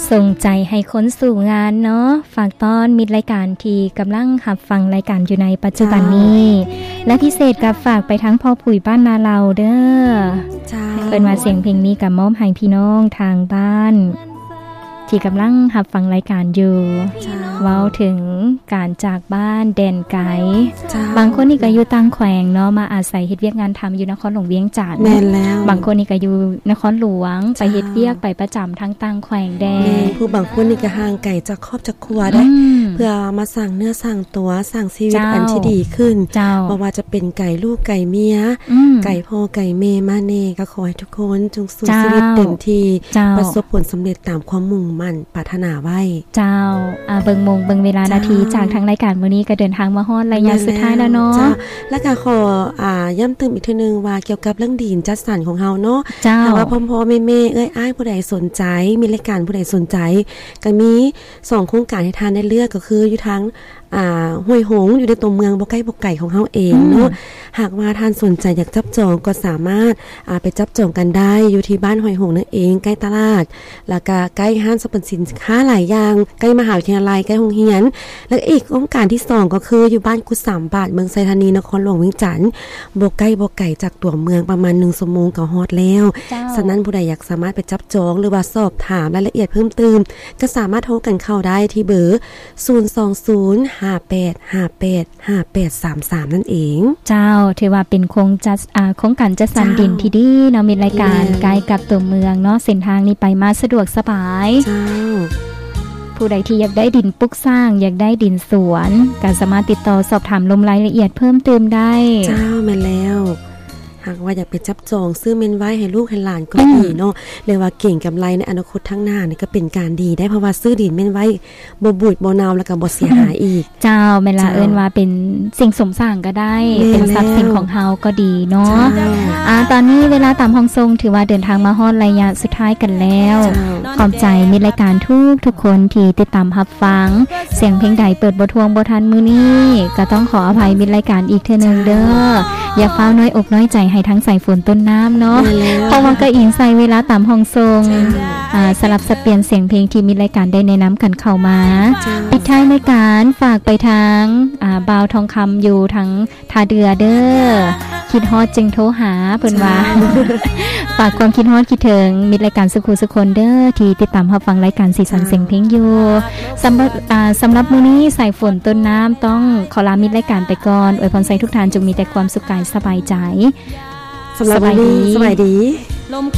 ส่งใจให้คนสู่งานเนาะฝากต้อนมิตรรายการที่กำลังหับฟังรายการอยู่ในปัจจุบันนี้และพิเศษกับฝากไปทั้งพ่อปุ๋ยบ้านนาเราเด้อเพิ่นว่าเสียงเพลงนี้กับมอบให้พี่น้องทางบ้านที่กำลังหับฟังรายการอยู่เว้าถึงการจากบ้านแดนไกลบางคนนี่ก็อยู่ต่างแขวงเนาะมาอาศัยเฮ็ดเวียกงานทำอยู่นครหลวงเวียงจันทน์แม่นแล้วบางคนนี่ก็อยู่นครหลวงไปเฮ็ดเวียกไปประจำทั้งต่างแขวงแดนผู้บางคนนี่ก็ห่างไกลจากครอบจากครัวได้เพื่อมาสร้างเนื้อสร้างตัวสร้างชีวิตอันที่ดีขึ้นบ่ว่าจะเป็นไก่ลูกไก่เมียไก่พ่อไก่แม่มาเน่ก็ขอให้ทุกคนจงสู้ชีวิตเต็มที่ประสบผลสำเร็จตามความมุ่งมั่นปรารถนาไว้เจ้าเบิ่งเวลานาทีจากทางรายการมื้อนี้ก็เดินทางมาฮอดระยะสุดท้ายแล้วเนาะแล้วก็ขอย้ำเติมอีกทีนึงว่าเกี่ยวกับเรื่องดินจัดสรรของเฮาเนาะถ้าว่าพ่อๆแม่ๆอ้ายผู้ใดสนใจมีรายการผู้ใดสนใจก็มี2โครงการให้ทานได้เลือกก็คืออยู่ทางห้วยหงอยู่ในตัวเมืองบ่ใกล้บ่ไกลของเฮาเองเนาะหากว่าท่านสนใจอยากจับจองก็สามารถไปจับจองกันได้อยู่ที่บ้านห้วยหงนั่นเองใกล้ตลาดแล้วก็ใกล้ห้างสรรพสินค้าหลายอย่างใกล้มหาวิทยาลัยใกล้โรงเรียนแล้วอีกโครงการที่2ก็คืออยู่บ้านกุด3 บาทเมืองไซธานีนครหลวงเวียงจันทน์บ่ใกล้บ่ไกลจากตัวเมืองประมาณ1ชั่วโมงก็ฮอดแล้วฉะนั้นผู้ใดอยากสามารถไปจับจองหรือว่าสอบถามรายละเอียดเพิ่มเติมก็สามารถโทรกันเข้าได้ที่เบอร์02058585833นั่นเองเจ้าถือว่าเป็นโครงการจัดสรรดินที่ดีเนาะมีรายการใกล้กับตัวเมืองเนาะเส้นทางนี้ไปมาสะดวกสบายเจ้าผู้ใดที่อยากได้ดินปลูกสร้างอยากได้ดินสวนก็สามารถติดต่อสอบถามรายละเอียดเพิ่มเติมได้เจ้าแม่นแล้วหากว่าอยากไปจับจองซื้อเมนไว้ให้ลูกให้หลานก็ดีเนาะเรียกว่าเก่งกำไรในอนาคตข้างหน้านี่ก็เป็นการดีได้เพราะว่าซื้อดินเมนไว้บ่บูดบ่เน่าแล้วก็บ่เสียหายอีกเจ้าแม่นล่ะเอิ้นว่าเป็นสิ่งสมสร้างก็ได้เป็นทรัพย์สินของเฮาก็ดีเนาะตอนนี้เวลาตามห้องทรงถือว่าเดินทางมาฮอดระยะสุดท้ายกันแล้วขอบใจมิตรรายการทุกคนที่ติดตามรับฟังเสียงเพลงใดเปิดบ่ทวงบ่ทันมื้อนี้ก็ต้องขออภัยมิตรรายการอีกเทื่อนึงเด้ออย่าฟ้าวน้อยอกน้อยใจให้ทั้งใส่ฝนต้นน้ำเนาะเพราะว่าก็อิงใส่เวลาตามห้องทรงสลับสับเปลี่ยนเสียงเพลงที่มีรายการได้แนะนำกันเข้ามาปิดท้ายรายการฝากไปทางบ่าวทองคำอยู่ทั้งท่าเดือเด้อคิดฮอดจึงโทรหาเพิ่นว่าฝากความคิดฮอดคิดถึงมิตรรายการสุขุสุคนเด้อที่ติดตามรับฟังรายการสีสันเสียงเพลงอยู่สำหรับมื้อนี้ใส่ฝนต้นน้ำต้องขอลามิตรรายการไปก่อนอวยพรใส่ทุกท่านจงมีแต่ความสุขกายสบายใจสบายดี